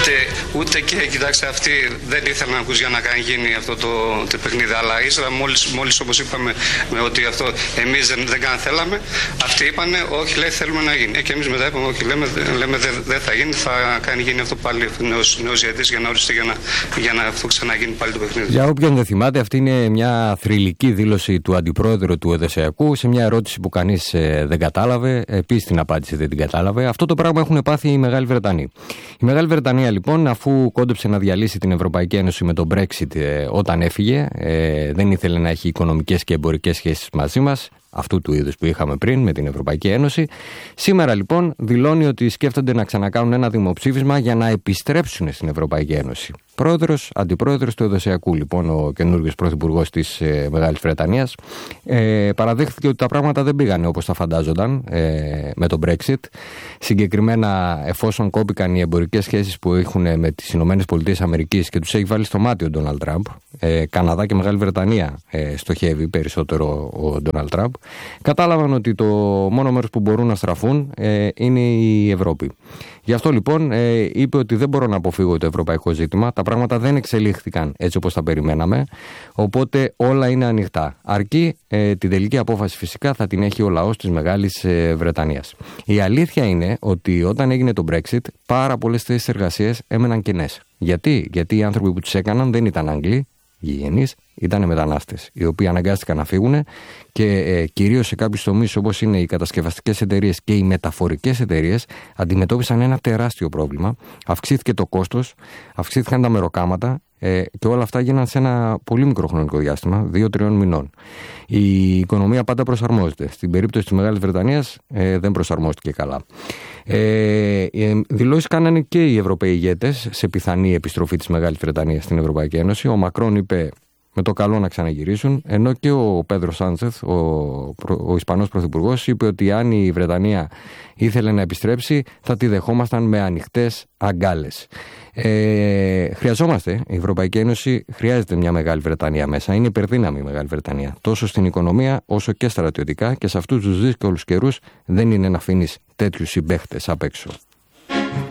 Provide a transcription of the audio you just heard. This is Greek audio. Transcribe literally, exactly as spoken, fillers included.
Ούτε, ούτε και, κοιτάξτε, αυτοί δεν ήθελαν να ακούσουν για να κάνει γίνει αυτό το, το παιχνίδι. Αλλά ύστερα, μόλις, μόλις όπως είπαμε, με ότι αυτό εμείς δεν, δεν καν θέλαμε, αυτοί είπανε, όχι, λέει, θέλουμε να γίνει. Ε, και εμείς μετά είπαμε, όχι, λέμε, λέμε δεν δε θα γίνει, θα κάνει γίνει αυτό πάλι νέος, νέος διαιτητής για να οριστεί για να, για να αυτό ξαναγίνει πάλι το παιχνίδι. Για όποιον δεν θυμάται, αυτή είναι μια θρυλική δήλωση του αντιπρόεδρου του Οδεσσειακού σε μια ερώτηση που κανείς ε, δεν κατάλαβε. Επίσης την απάντηση δεν την κατάλαβε. Αυτό το πράγμα έχουν πάθει οι Μεγάλοι Βρετανοί. Η Μεγάλη Βρετανία λοιπόν, αφού κόντεψε να διαλύσει την Ευρωπαϊκή Ένωση με τον Brexit ε, όταν έφυγε, ε, δεν ήθελε να έχει οικονομικές και εμπορικές σχέσεις μαζί μας, αυτού του είδους που είχαμε πριν με την Ευρωπαϊκή Ένωση. Σήμερα λοιπόν δηλώνει ότι σκέφτονται να ξανακάνουν ένα δημοψήφισμα για να επιστρέψουν στην Ευρωπαϊκή Ένωση. Πρόεδρος, αντιπρόεδρος του Οδεσσειακού, λοιπόν, ο καινούργιος πρωθυπουργός της ε, Μεγάλης Βρετανίας, ε, παραδέχθηκε ότι τα πράγματα δεν πήγανε όπως τα φαντάζονταν ε, με τον Brexit. Συγκεκριμένα, εφόσον κόπηκαν οι εμπορικές σχέσεις που έχουν με τις ΗΠΑ και τους έχει βάλει στο μάτι ο Ντόναλντ Τραμπ, ε, Καναδά και Μεγάλη Βρετανία ε, στοχεύει περισσότερο ο Ντόναλντ Τραμπ, κατάλαβαν ότι το μόνο μέρος που μπορούν να στραφούν ε, είναι η Ευρώπη. Γι' αυτό λοιπόν ε, είπε ότι δεν μπορώ να αποφύγω το ευρωπαϊκό ζήτημα. Τα πράγματα δεν εξελίχθηκαν έτσι όπως τα περιμέναμε. Οπότε όλα είναι ανοιχτά. Αρκεί ε, την τελική απόφαση φυσικά θα την έχει ο λαός της Μεγάλης ε, Βρετανίας. Η αλήθεια είναι ότι όταν έγινε το Brexit, πάρα πολλές θέσεις εργασίας έμεναν κενές. Γιατί? Γιατί οι άνθρωποι που τους έκαναν δεν ήταν Άγγλοι, γηγενείς, ήταν μετανάστες, οι οποίοι αναγκάστηκαν να φύγουν και ε, κυρίως σε κάποιους τομείς όπως είναι οι κατασκευαστικές εταιρείες και οι μεταφορικές εταιρείες αντιμετώπισαν ένα τεράστιο πρόβλημα. Αυξήθηκε το κόστος, αυξήθηκαν τα μεροκάματα ε, και όλα αυτά γίνανε σε ένα πολύ μικρό χρονικό διάστημα, δύο τριών μηνών. Η οικονομία πάντα προσαρμόζεται. Στην περίπτωση της Μεγάλης Βρετανίας ε, δεν προσαρμόστηκε καλά. Ε, δηλώσεις κάνανε και οι Ευρωπαίοι ηγέτες σε πιθανή επιστροφή της Μεγάλης Βρετανίας στην Ευρωπαϊκή Ένωση. Ο Μακρόν είπε με το καλό να ξαναγυρίσουν, ενώ και ο Πέδρο Σάντσεθ, ο, ο Ισπανός Πρωθυπουργός, είπε ότι αν η Βρετανία ήθελε να επιστρέψει θα τη δεχόμασταν με ανοιχτές αγκάλες. Ε, χρειαζόμαστε, η Ευρωπαϊκή Ένωση χρειάζεται μια Μεγάλη Βρετανία μέσα. Είναι υπερδύναμη η Μεγάλη Βρετανία, τόσο στην οικονομία όσο και στρατιωτικά, και σε αυτούς τους δύσκολους καιρούς δεν είναι να αφήνεις τέτοιους συμπαίχτες απ' έξω.